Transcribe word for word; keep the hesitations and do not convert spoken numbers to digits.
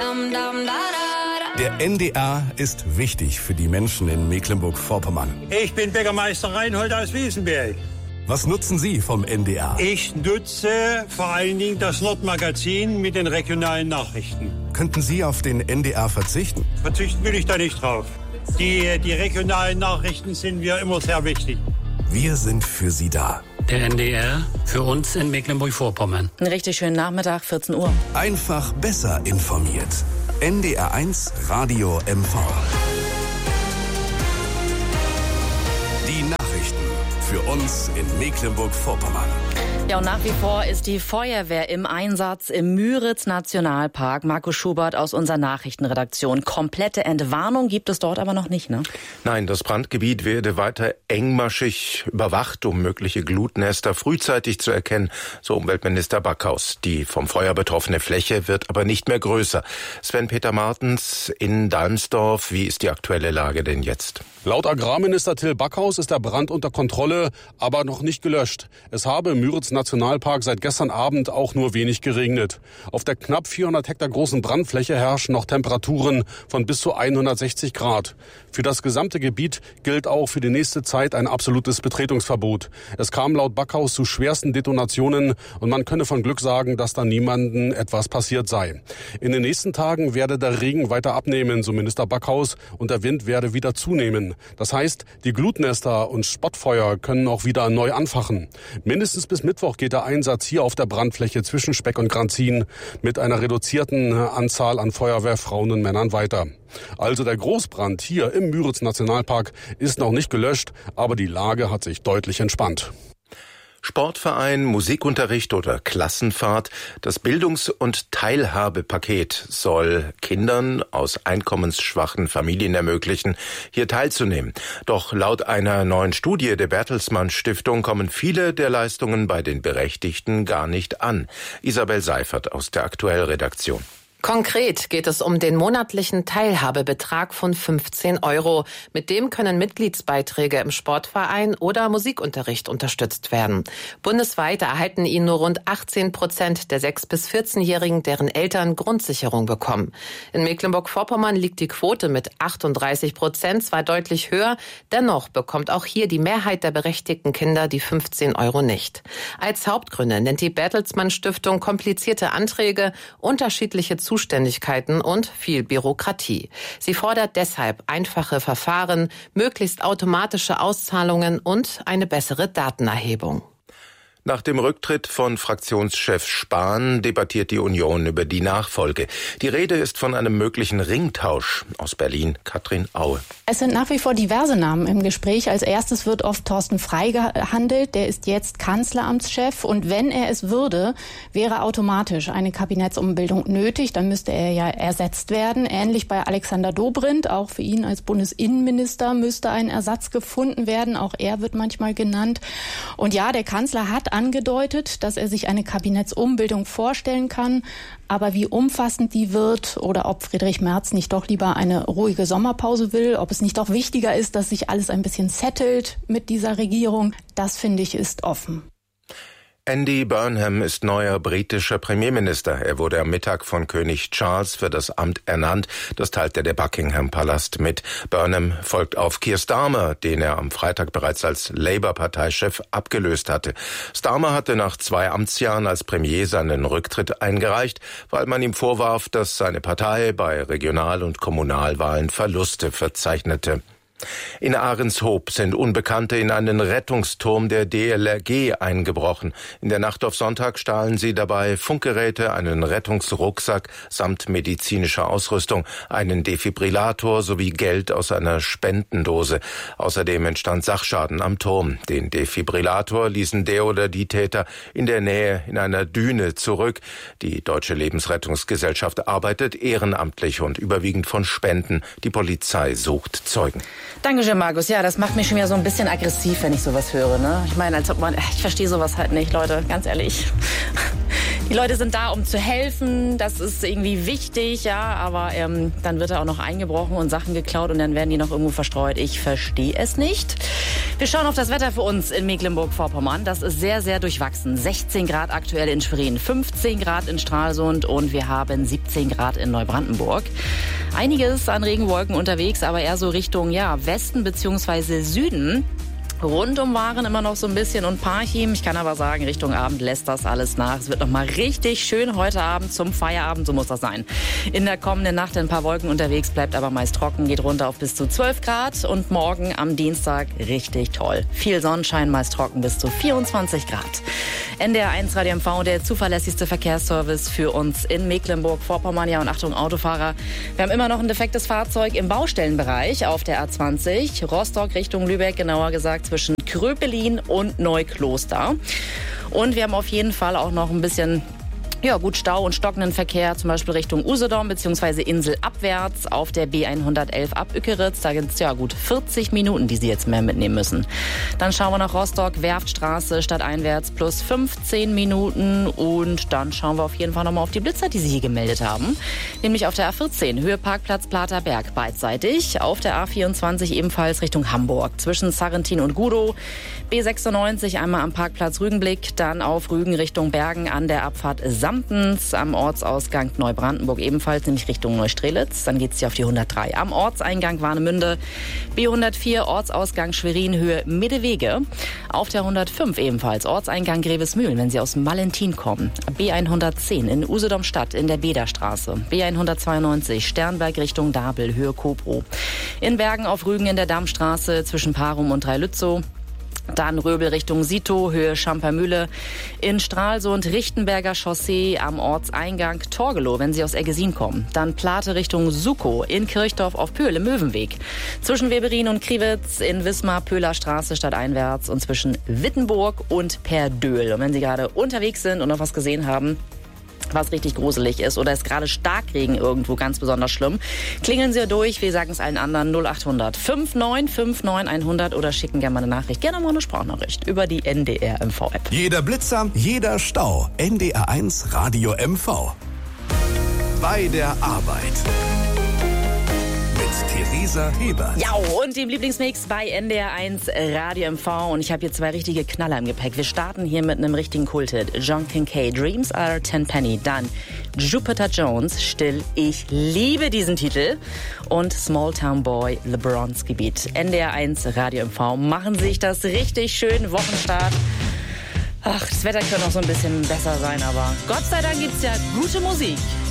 Der N D R ist wichtig für die Menschen in Mecklenburg-Vorpommern. Ich bin Bäckermeister Reinhold aus Wiesenberg. Was nutzen Sie vom N D R? Ich nutze vor allen Dingen das Nordmagazin mit den regionalen Nachrichten. Könnten Sie auf den N D R verzichten? Verzichten will ich da nicht drauf. Die, die regionalen Nachrichten sind mir immer sehr wichtig. Wir sind für Sie da. Der N D R für uns in Mecklenburg-Vorpommern. Einen richtig schönen Nachmittag, vierzehn Uhr. Einfach besser informiert. N D R eins Radio M V. Die Nachrichten für uns in Mecklenburg-Vorpommern. Ja, und nach wie vor ist die Feuerwehr im Einsatz im Müritz-Nationalpark. Markus Schubert aus unserer Nachrichtenredaktion. Komplette Entwarnung gibt es dort aber noch nicht, ne? Nein, das Brandgebiet werde weiter engmaschig überwacht, um mögliche Glutnester frühzeitig zu erkennen, so Umweltminister Backhaus. Die vom Feuer betroffene Fläche wird aber nicht mehr größer. Sven-Peter Martens in Dalmsdorf, wie ist die aktuelle Lage denn jetzt? Laut Agrarminister Till Backhaus ist der Brand unter Kontrolle, aber noch nicht gelöscht. Es habe im Müritz-Nationalpark seit gestern Abend auch nur wenig geregnet. Auf der knapp vierhundert Hektar großen Brandfläche herrschen noch Temperaturen von bis zu hundertsechzig Grad. Für das gesamte Gebiet gilt auch für die nächste Zeit ein absolutes Betretungsverbot. Es kam laut Backhaus zu schwersten Detonationen und man könne von Glück sagen, dass da niemandem etwas passiert sei. In den nächsten Tagen werde der Regen weiter abnehmen, so Minister Backhaus, und der Wind werde wieder zunehmen. Das heißt, die Glutnester und Spottfeuer können auch wieder neu anfachen. Mindestens bis Mittwoch geht der Einsatz hier auf der Brandfläche zwischen Speck und Granzin mit einer reduzierten Anzahl an Feuerwehrfrauen und Männern weiter. Also der Großbrand hier im Müritz-Nationalpark ist noch nicht gelöscht, aber die Lage hat sich deutlich entspannt. Sportverein, Musikunterricht oder Klassenfahrt. Das Bildungs- und Teilhabepaket soll Kindern aus einkommensschwachen Familien ermöglichen, hier teilzunehmen. Doch laut einer neuen Studie der Bertelsmann Stiftung kommen viele der Leistungen bei den Berechtigten gar nicht an. Isabel Seifert aus der Aktuell-Redaktion. Konkret geht es um den monatlichen Teilhabebetrag von fünfzehn Euro. Mit dem können Mitgliedsbeiträge im Sportverein oder Musikunterricht unterstützt werden. Bundesweit erhalten ihn nur rund achtzehn Prozent der sechs- bis vierzehnjährigen, deren Eltern Grundsicherung bekommen. In Mecklenburg-Vorpommern liegt die Quote mit achtunddreißig Prozent zwar deutlich höher, dennoch bekommt auch hier die Mehrheit der berechtigten Kinder die fünfzehn Euro nicht. Als Hauptgründe nennt die Bertelsmann Stiftung komplizierte Anträge, unterschiedliche Zuständigkeiten und viel Bürokratie. Sie fordert deshalb einfache Verfahren, möglichst automatische Auszahlungen und eine bessere Datenerhebung. Nach dem Rücktritt von Fraktionschef Spahn debattiert die Union über die Nachfolge. Die Rede ist von einem möglichen Ringtausch. Aus Berlin, Katrin Aue. Es sind nach wie vor diverse Namen im Gespräch. Als erstes wird oft Thorsten Frey gehandelt. Der ist jetzt Kanzleramtschef. Und wenn er es würde, wäre automatisch eine Kabinettsumbildung nötig. Dann müsste er ja ersetzt werden. Ähnlich bei Alexander Dobrindt. Auch für ihn als Bundesinnenminister müsste ein Ersatz gefunden werden. Auch er wird manchmal genannt. Und ja, der Kanzler hat angedeutet, dass er sich eine Kabinettsumbildung vorstellen kann. Aber wie umfassend die wird oder ob Friedrich Merz nicht doch lieber eine ruhige Sommerpause will, ob es nicht doch wichtiger ist, dass sich alles ein bisschen settelt mit dieser Regierung, das finde ich ist offen. Andy Burnham ist neuer britischer Premierminister. Er wurde am Mittag von König Charles für das Amt ernannt. Das teilte der Buckingham-Palast mit. Burnham folgt auf Keir Starmer, den er am Freitag bereits als Labour-Parteichef abgelöst hatte. Starmer hatte nach zwei Amtsjahren als Premier seinen Rücktritt eingereicht, weil man ihm vorwarf, dass seine Partei bei Regional- und Kommunalwahlen Verluste verzeichnete. In Ahrenshoop sind Unbekannte in einen Rettungsturm der D L R G eingebrochen. In der Nacht auf Sonntag stahlen sie dabei Funkgeräte, einen Rettungsrucksack samt medizinischer Ausrüstung, einen Defibrillator sowie Geld aus einer Spendendose. Außerdem entstand Sachschaden am Turm. Den Defibrillator ließen der oder die Täter in der Nähe in einer Düne zurück. Die Deutsche Lebensrettungsgesellschaft arbeitet ehrenamtlich und überwiegend von Spenden. Die Polizei sucht Zeugen. Dankeschön, Markus. Ja, das macht mich schon wieder so ein bisschen aggressiv, wenn ich sowas höre, ne? Ich meine, als ob man, ich verstehe sowas halt nicht, Leute, ganz ehrlich. Die Leute sind da, um zu helfen. Das ist irgendwie wichtig, ja. Aber ähm, dann wird da auch noch eingebrochen und Sachen geklaut und dann werden die noch irgendwo verstreut. Ich verstehe es nicht. Wir schauen auf das Wetter für uns in Mecklenburg-Vorpommern. Das ist sehr, sehr durchwachsen. sechzehn Grad aktuell in Schwerin, fünfzehn Grad in Stralsund und wir haben siebzehn Grad in Neubrandenburg. Einiges an Regenwolken unterwegs, aber eher so Richtung ja, Westen bzw. Süden. Rundum waren immer noch so ein bisschen und Parchim. Ich kann aber sagen, Richtung Abend lässt das alles nach. Es wird noch mal richtig schön heute Abend zum Feierabend, so muss das sein. In der kommenden Nacht ein paar Wolken unterwegs, bleibt aber meist trocken, geht runter auf bis zu zwölf Grad und morgen am Dienstag richtig toll. Viel Sonnenschein, meist trocken bis zu vierundzwanzig Grad. N D R eins Radio M V, der zuverlässigste Verkehrsservice für uns in Mecklenburg-Vorpommern. Ja, und Achtung, Autofahrer. Wir haben immer noch ein defektes Fahrzeug im Baustellenbereich auf der A zwanzig. Rostock Richtung Lübeck, genauer gesagt zwischen Kröpelin und Neukloster. Und wir haben auf jeden Fall auch noch ein bisschen ja, gut Stau und stockenden Verkehr, zum Beispiel Richtung Usedom bzw. Insel abwärts auf der B hundertelf ab Ückeritz. Da gibt es ja gut vierzig Minuten, die Sie jetzt mehr mitnehmen müssen. Dann schauen wir nach Rostock, Werftstraße stadteinwärts plus fünfzehn Minuten. Und dann schauen wir auf jeden Fall nochmal auf die Blitzer, die Sie hier gemeldet haben. Nämlich auf der A vierzehn, Höhe Parkplatz Platerberg beidseitig. Auf der A vierundzwanzig ebenfalls Richtung Hamburg, zwischen Sarrentin und Gudow. B sechsundneunzig einmal am Parkplatz Rügenblick, dann auf Rügen Richtung Bergen an der Abfahrt Samtens, am Ortsausgang Neubrandenburg ebenfalls, nämlich Richtung Neustrelitz. Dann geht's hier auf die hundertdrei. Am Ortseingang Warnemünde, B hundertvier, Ortsausgang Schwerin, Höhe Middewege. Auf der hundertfünf ebenfalls, Ortseingang Grevesmühlen, wenn Sie aus Malentin kommen. B hundertzehn in Usedom-Stadt in der Bederstraße. B hundertzweiundneunzig, Sternberg Richtung Dabel, Höhe Kobro. In Bergen auf Rügen in der Dammstraße zwischen Parum und Dreilützow. Dann Röbel Richtung Sito, Höhe Schampermühle. In Stralsund Richtenberger Chaussee am Ortseingang Torgelow, wenn Sie aus Eggesin kommen. Dann Plate Richtung Sukow, in Kirchdorf auf Pöhl im Möwenweg. Zwischen Weberin und Kriwitz in Wismar, Pöhler Straße stadteinwärts und zwischen Wittenburg und Perdöhl. Und wenn Sie gerade unterwegs sind und noch was gesehen haben, was richtig gruselig ist oder ist gerade Starkregen irgendwo ganz besonders schlimm, klingeln Sie durch, wir sagen es allen anderen, null acht hundert fünf neun fünf neun hundert oder schicken gerne mal eine Nachricht, gerne mal eine Sprachnachricht über die N D R M V App. Jeder Blitzer, jeder Stau. N D R eins Radio M V. Bei der Arbeit. Theresa Hebert. Ja, und dem Lieblingsmix bei N D R eins Radio M V. Und ich habe hier zwei richtige Knaller im Gepäck. Wir starten hier mit einem richtigen Kulthit. John Kincade, Dreams Are Tenpenny. Dann Jupiter Jones, Still. Ich liebe diesen Titel. Und Small Town Boy, LeBrons Gebiet. N D R eins Radio M V. Machen sich das richtig schön. Wochenstart. Ach, das Wetter könnte noch so ein bisschen besser sein, aber Gott sei Dank gibt's ja gute Musik.